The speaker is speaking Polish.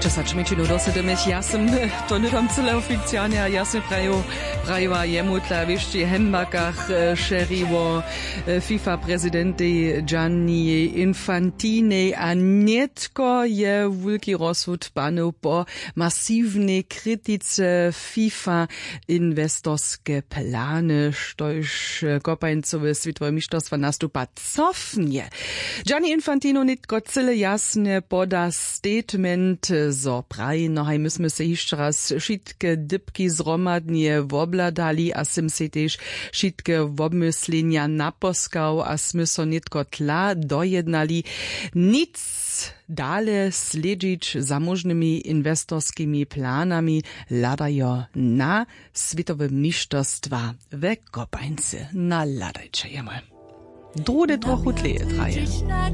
Časačmičinu dosedemeš, ja sam to nedom cele oficiálne a ja som prajiva jemu tla višti hembakach šerivo FIFA prezidenti Gianni Infantini a netko je veľký rozsud panov po masívnej kritice FIFA investorske plány, štož kopańcowe svitvoje mištovstva nastupa cofnie. Gianni Infantino netko cele jasne poda statement zo praji, no haj my sme se jeszcze raz šitke dybki zromadnie wobladali a sim se tež šitke wobmyslenia naposkał a sme so netko tla dojednali. Nic dale sledzić za możnymi inwestorskimi planami ladajo na svitowe mištovstva we kopańce. Na ladajcze jemu. Drude trochu tleje traje.